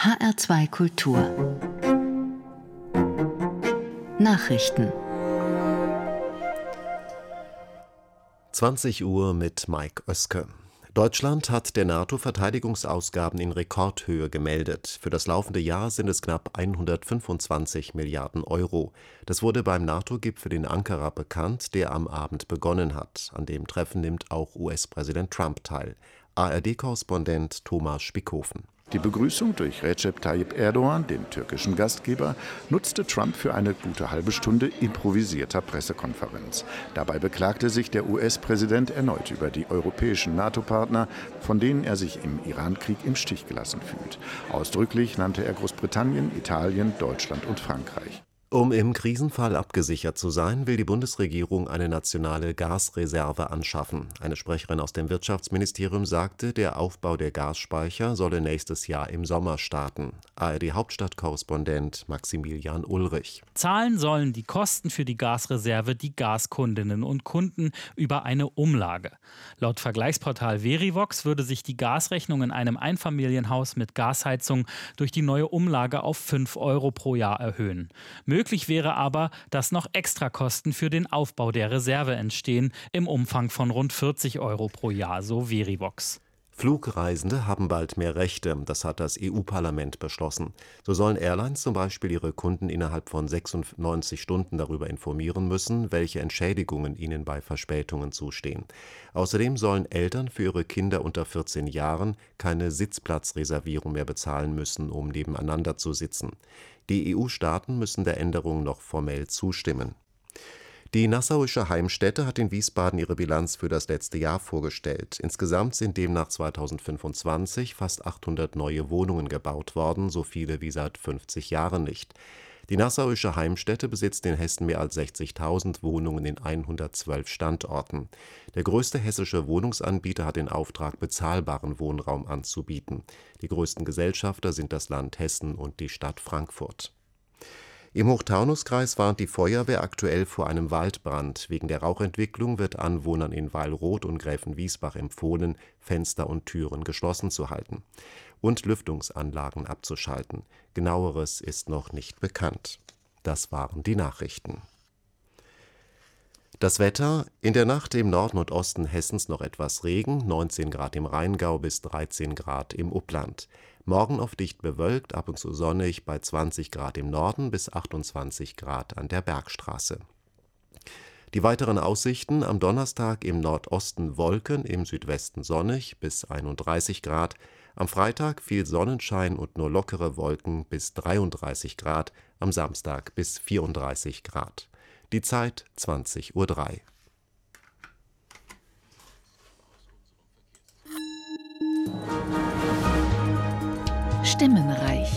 HR2 Kultur Nachrichten 20 Uhr mit Mike Oeske. Deutschland hat der NATO-Verteidigungsausgaben in Rekordhöhe gemeldet. Für das laufende Jahr sind es knapp 125 Milliarden Euro. Das wurde beim NATO-Gipfel in Ankara bekannt, der am Abend begonnen hat. An dem Treffen nimmt auch US-Präsident Trump teil. ARD-Korrespondent Thomas Spickhofen. Die Begrüßung durch Recep Tayyip Erdogan, den türkischen Gastgeber, nutzte Trump für eine gute halbe Stunde improvisierter Pressekonferenz. Dabei beklagte sich der US-Präsident erneut über die europäischen NATO-Partner, von denen er sich im Iran-Krieg im Stich gelassen fühlt. Ausdrücklich nannte er Großbritannien, Italien, Deutschland und Frankreich. Um im Krisenfall abgesichert zu sein, will die Bundesregierung eine nationale Gasreserve anschaffen. Eine Sprecherin aus dem Wirtschaftsministerium sagte, der Aufbau der Gasspeicher solle nächstes Jahr im Sommer starten. ARD-Hauptstadtkorrespondent Maximilian Ulrich. Zahlen sollen die Kosten für die Gasreserve die Gaskundinnen und Kunden über eine Umlage. Laut Vergleichsportal Verivox würde sich die Gasrechnung in einem Einfamilienhaus mit Gasheizung durch die neue Umlage auf 5 Euro pro Jahr erhöhen. Möglich wäre aber, dass noch Extrakosten für den Aufbau der Reserve entstehen, im Umfang von rund 40 Euro pro Jahr, so Verivox. Flugreisende haben bald mehr Rechte, das hat das EU-Parlament beschlossen. So sollen Airlines zum Beispiel ihre Kunden innerhalb von 96 Stunden darüber informieren müssen, welche Entschädigungen ihnen bei Verspätungen zustehen. Außerdem sollen Eltern für ihre Kinder unter 14 Jahren keine Sitzplatzreservierung mehr bezahlen müssen, um nebeneinander zu sitzen. Die EU-Staaten müssen der Änderung noch formell zustimmen. Die Nassauische Heimstätte hat in Wiesbaden ihre Bilanz für das letzte Jahr vorgestellt. Insgesamt sind demnach 2025 fast 800 neue Wohnungen gebaut worden, so viele wie seit 50 Jahren nicht. Die Nassauische Heimstätte besitzt in Hessen mehr als 60.000 Wohnungen in 112 Standorten. Der größte hessische Wohnungsanbieter hat den Auftrag, bezahlbaren Wohnraum anzubieten. Die größten Gesellschafter sind das Land Hessen und die Stadt Frankfurt. Im Hochtaunuskreis warnt die Feuerwehr aktuell vor einem Waldbrand. Wegen der Rauchentwicklung wird Anwohnern in Weilroth und Gräfenwiesbach empfohlen, Fenster und Türen geschlossen zu halten und Lüftungsanlagen abzuschalten. Genaueres ist noch nicht bekannt. Das waren die Nachrichten. Das Wetter: In der Nacht im Norden und Osten Hessens noch etwas Regen, 19 Grad im Rheingau bis 13 Grad im Upland. Morgen oft dicht bewölkt, ab und zu sonnig bei 20 Grad im Norden bis 28 Grad an der Bergstraße. Die weiteren Aussichten: Am Donnerstag im Nordosten Wolken, im Südwesten sonnig bis 31 Grad. Am Freitag viel Sonnenschein und nur lockere Wolken bis 33 Grad. Am Samstag bis 34 Grad. Die Zeit 20:03 Uhr. Stimmenreich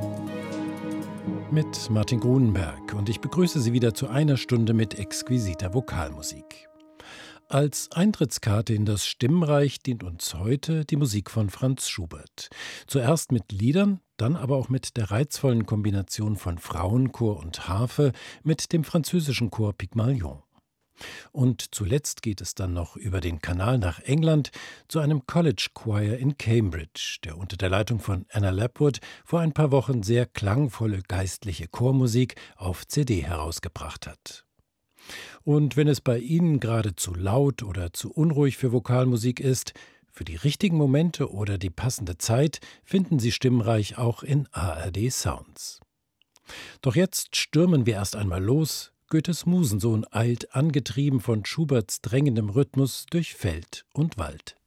mit Martin Grunenberg, und ich begrüße Sie wieder zu einer Stunde mit exquisiter Vokalmusik. Als Eintrittskarte in das Stimmenreich dient uns heute die Musik von Franz Schubert. Zuerst mit Liedern, dann aber auch mit der reizvollen Kombination von Frauenchor und Harfe mit dem französischen Chor Pygmalion. Und zuletzt geht es dann noch über den Kanal nach England zu einem College Choir in Cambridge, der unter der Leitung von Anna Lapwood vor ein paar Wochen sehr klangvolle geistliche Chormusik auf CD herausgebracht hat. Und wenn es bei Ihnen gerade zu laut oder zu unruhig für Vokalmusik ist, für die richtigen Momente oder die passende Zeit finden Sie Stimmenreich auch in ARD Sounds. Doch jetzt stürmen wir erst einmal los. Goethes Musensohn eilt, angetrieben von Schuberts drängendem Rhythmus, durch Feld und Wald.